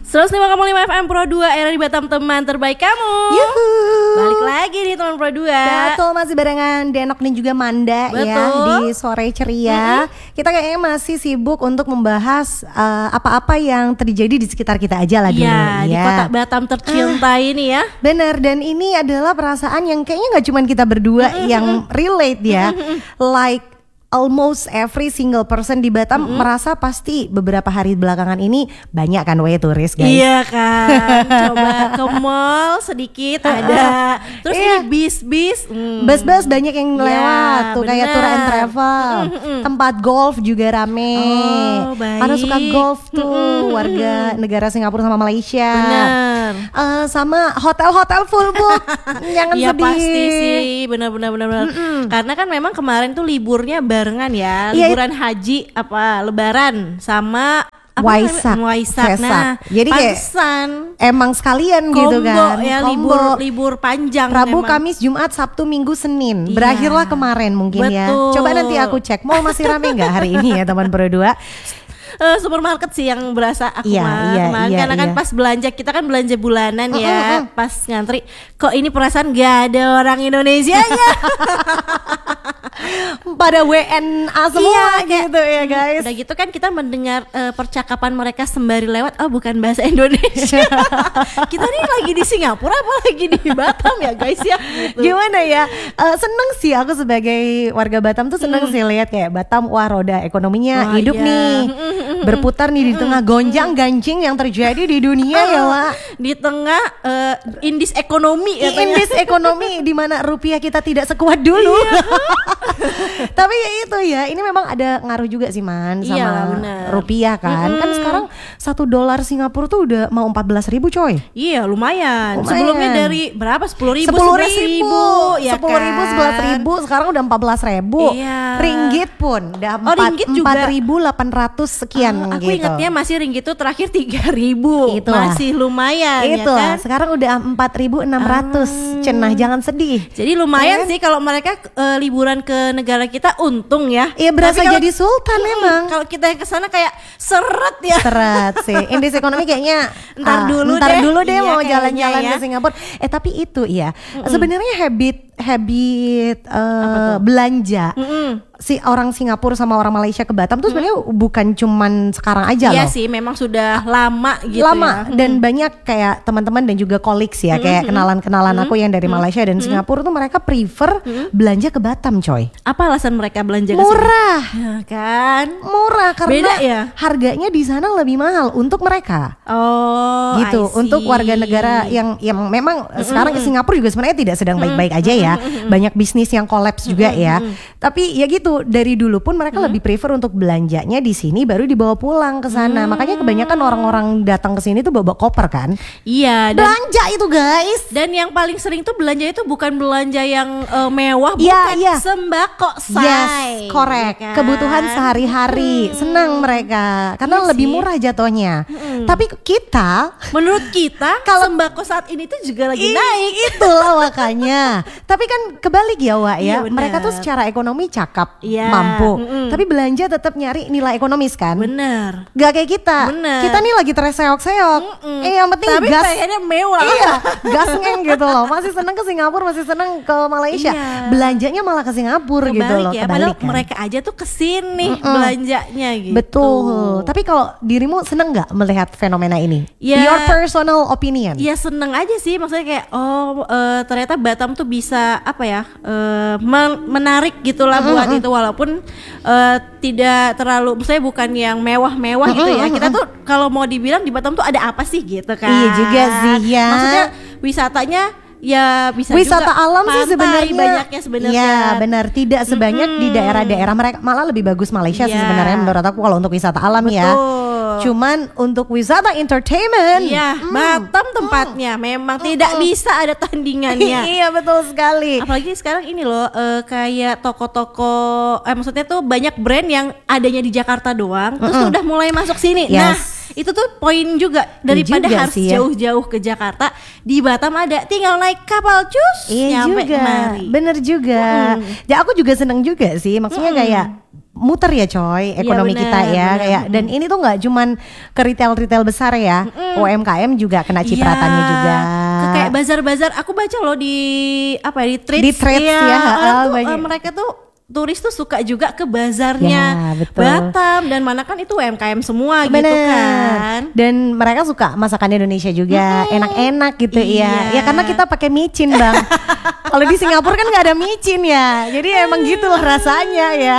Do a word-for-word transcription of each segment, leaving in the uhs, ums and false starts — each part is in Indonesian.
seratus lima koma lima F M Pro dua era di Batam, teman terbaik kamu. Yuhu. Balik lagi nih teman Pro dua. Betul, masih barengan Denok dan juga Manda. Betul. Ya di sore ceria. Mm-hmm. Kita kayaknya masih sibuk untuk membahas uh, apa-apa yang terjadi di sekitar kita aja lah dulu. Ya, ya, di kota Batam tercinta ah, ini ya. Bener, dan ini adalah perasaan yang kayaknya nggak cuma kita berdua mm-hmm. yang relate ya. Mm-hmm. Like almost every single person di Batam mm-hmm. merasa pasti beberapa hari belakangan ini banyak kan way turis guys. Iya kan. Coba ke mall sedikit ada. Terus iya. ini bis-bis hmm. Bus-bus banyak yang ya, lewat tuh bener. kayak tour and travel. Mm-hmm. Tempat golf juga rame. Oh, baik. Ada suka golf tuh mm-hmm. warga negara Singapura sama Malaysia. Benar. Uh, sama hotel-hotel full book. Jangan ya, sedih. Ya pasti sih, benar-benar benar. Mm-hmm. Karena kan memang kemarin tuh liburnya barengan ya, liburan ya, haji apa lebaran sama Waisak, Waisak. Nah, jadi pantesan kayak emang sekalian kombo, gitu kan. Ya, kombo libur libur panjang. Rabu, memang. Kamis, Jumat, Sabtu, Minggu, Senin. Iya. Berakhirlah kemarin mungkin. Betul. Ya. Coba nanti aku cek. Mall masih rame nggak hari ini ya teman Pro dua? Uh, supermarket sih yang berasa aku iya, mah iya, kemarin iya, karena iya. kan pas belanja kita kan belanja bulanan uh, ya uh, uh. pas ngantri kok ini perasaan gak ada orang Indonesianya. Pada W N A semua iya, gitu ya guys. Udah gitu kan kita mendengar uh, percakapan mereka sembari lewat, oh bukan bahasa Indonesia. Kita nih lagi di Singapura apa lagi di Batam ya guys ya gitu. Gimana ya, uh, seneng sih aku sebagai warga Batam tuh seneng hmm. sih lihat kayak Batam, wah roda ekonominya wah, hidup iya. nih, berputar nih di tengah gonjang ganjing yang terjadi di dunia ya Wak. Di tengah uh, indis ekonomi ya, indis ekonomi di mana rupiah kita tidak sekuat dulu. Tapi ya itu ya, ini memang ada ngaruh juga sih Man sama iya, bener. rupiah kan. Mm-hmm. Kan sekarang satu dolar Singapura tuh udah mau empat belas ribu coy. Iya lumayan. lumayan. Sebelumnya dari berapa? Sepuluh ribu, sepuluh ribu, ya sepuluh ribu, kan? sebelas ribu. Sekarang udah empat belas ribu. Iya. Ringgit pun udah oh, empat ribu delapan ratus sekian uh, aku gitu. Aku ingatnya masih ringgit tuh terakhir tiga ribu. Itulah. Masih lumayan. Itulah. Ya kan? Sekarang udah empat ribu enam ratus. Uh, Cenah jangan sedih. Jadi lumayan kan? Sih kalau mereka uh, liburan ke negara kita untung ya. Iya berasa kalau, jadi sultan hmm, emang. Kalau kita yang kesana kayak seret ya. Seret sih. Indis ekonomi kayaknya ntar uh, dulu ntar deh. dulu deh iya, mau jalan-jalan ya. ke Singapura. Eh tapi itu ya. Mm-mm. Sebenarnya habit habit uh, belanja. Mm-mm. Si orang Singapura sama orang Malaysia ke Batam tuh sebenarnya hmm. bukan cuman sekarang aja iya loh. Iya sih, memang sudah lama gitu lama, ya. dan hmm. banyak kayak teman-teman dan juga colleagues ya, hmm. kayak kenalan-kenalan hmm. aku yang dari Malaysia dan hmm. Singapura tuh mereka prefer hmm. belanja ke Batam coy. Apa alasan mereka belanja ke murah ya, kan? Murah karena beda ya? Harganya di sana lebih mahal untuk mereka. Oh, gitu. Untuk warga negara yang yang memang hmm. sekarang ke Singapura juga sebenarnya tidak sedang baik-baik aja ya. Hmm. Banyak bisnis yang kolaps juga hmm. ya. Tapi ya gitu, dari dulu pun mereka hmm. lebih prefer untuk belanjanya di sini baru dibawa pulang ke sana. Hmm. Makanya kebanyakan orang-orang datang ke sini tuh bawa koper kan. Iya, dan belanja itu guys. Dan yang paling sering tuh belanja itu bukan belanja yang uh, mewah, ya, bukan ya. sembako, say. Yes, correct. Ya kan? Kebutuhan sehari-hari. Hmm. Senang mereka karena yes, lebih murah jatuhnya. Hmm. Tapi kita, menurut kita kalau sembako saat ini tuh juga lagi naik. Itulah makanya. Tapi kan kebalik ya Wak ya. Iya, mereka tuh secara ekonomi cakep, ya. mampu. Mm-mm. Tapi belanja tetap nyari nilai ekonomis kan. Bener. Gak kayak kita. Bener. Kita nih lagi terseok-seok. Mm-mm. Eh yang penting tapi gas. pengennya mewah. Iya, gas ngeng gitu loh. Masih seneng ke Singapura, masih seneng ke Malaysia. Iya. Belanjanya malah ke Singapura kebalik gitu loh. Ya. Kebalik Padahal kan. mereka aja tuh kesini Mm-mm. belanjanya gitu. Betul. Tapi kalau dirimu seneng gak melihat fenomena ini? Ya, your personal opinion. Ya seneng aja sih. Maksudnya kayak oh uh, ternyata Batam tuh bisa apa ya uh, men- menarik gitulah mm-hmm. buat itu walaupun uh, tidak terlalu, maksudnya bukan yang mewah-mewah mm-hmm. gitu ya. Kita tuh kalau mau dibilang di Batam tuh ada apa sih gitu kan? Iya juga sih ya. Maksudnya wisatanya ya bisa wisata juga alam sih sebenarnya banyaknya sebenarnya. Iya benar, tidak sebanyak mm-hmm. di daerah-daerah mereka, malah lebih bagus Malaysia yeah. sih sebenarnya menurut aku kalau untuk wisata alam. Betul. Ya. Cuman untuk wisata entertainment, iya, hmm. Batam tempatnya hmm. memang hmm. tidak hmm. bisa ada tandingannya. Iya betul sekali. Apalagi sekarang ini loh, uh, kayak toko-toko, eh, maksudnya tuh banyak brand yang adanya di Jakarta doang, hmm. terus udah mulai masuk sini. Yes. Nah, itu tuh poin juga daripada juga harus sih, ya. jauh-jauh ke Jakarta, di Batam ada, tinggal naik kapal cus iya nyampe juga. kemari. Bener juga. Hmm. Ya aku juga seneng juga sih, maksudnya hmm. kayak muter ya coy ekonomi bener, kita ya bener. kayak dan ini tuh nggak cuman ke retail-retail besar ya, U M K M juga kena cipratannya Iya, juga. ke kayak bazar-bazar aku baca loh di apa ya di Threads, Di Threads iya, ya, orang oh, tuh, banyak. eh, mereka tuh turis tuh suka juga ke bazarnya Ya, betul. Batam dan mana kan itu U M K M semua Bener. gitu kan. Dan mereka suka masakan Indonesia juga, enak-enak gitu ya. Iya. Ya karena kita pakai micin bang. Kalau di Singapura kan nggak ada micin ya, jadi emang gitulah rasanya ya.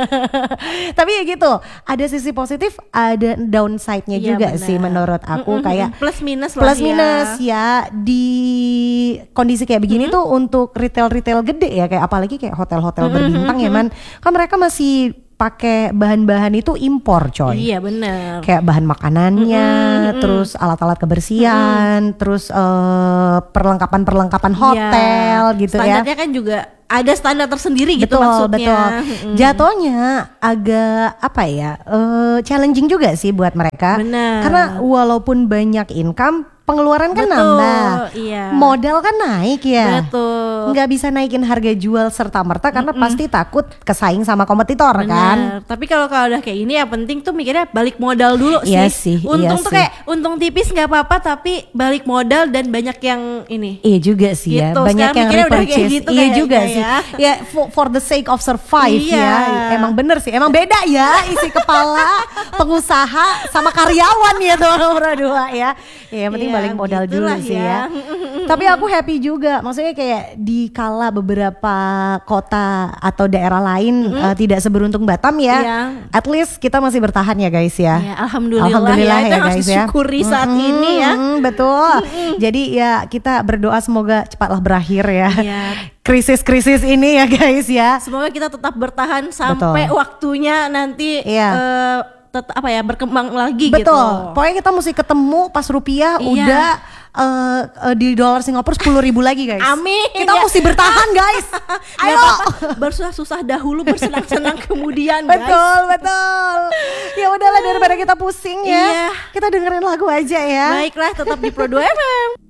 Tapi ya gitu, ada sisi positif, ada downside-nya Iya, juga benar. sih menurut aku. Mm-mm, Kayak plus minus lah plus ya. minus ya di kondisi kayak begini tuh untuk retail-retail gede ya, kayak apalagi kayak hotel-hotel berbintang ya man, kan mereka masih pakai bahan-bahan itu impor coy. Iya benar. Kayak bahan makanannya, terus alat-alat kebersihan, terus eh, perlengkapan-perlengkapan hotel Iya. gitu ya. Standarnya kan juga ada standar tersendiri gitu Betul, maksudnya. betul. Mm-mm. Jatuhnya agak apa ya, eh, challenging juga sih buat mereka. Benar. Karena walaupun banyak income, pengeluaran kan Betul, nambah, iya. modal kan naik ya. Betul. Nggak bisa naikin harga jual serta merta karena pasti takut kesaing sama kompetitor Bener. kan. Tapi kalau kalau udah kayak ini yang penting tuh mikirnya balik modal dulu Iya sih. sih, Untung iya tuh sih. kayak untung tipis nggak apa-apa tapi balik modal dan banyak yang ini. Iya juga sih ya, Gitu, banyak sekarang yang mikirnya udah kayak repurchase. gitu Iya kayaknya juga sih. ya. Ya for, for the sake of survive Iya. ya. Emang bener sih, emang beda ya isi kepala pengusaha sama karyawan ya tuh berdua ya. Ya yang penting Iya, balik modal dulu begitulah sih ya. ya. Tapi aku happy juga, maksudnya kayak di kala beberapa kota atau daerah lain eh, tidak seberuntung Batam ya. Iya. At least kita masih bertahan ya guys ya. Ya, alhamdulillah, Alhamdulillah ya, itu ya, harus guys ya. disyukuri saat Mm-mm, ini ya. mm, betul. Jadi ya kita berdoa semoga cepatlah berakhir ya. Iya. Krisis-krisis ini ya guys ya. Semoga kita tetap bertahan sampai Betul. waktunya nanti Iya. eh, tet- apa ya berkembang lagi Betul. gitu. Pokoknya kita mesti ketemu pas rupiah Iya. udah eh, eh, di dolar Singapura sepuluh ribu lagi guys. Amin. Kita Ya. mesti bertahan guys. Nggak Ayo. apa-apa, bersusah-susah dahulu bersenang-senang kemudian guys. Betul, betul. Ya udahlah daripada kita pusing ya. Iya. Kita dengerin lagu aja ya. Baiklah tetap di Pro dua F M.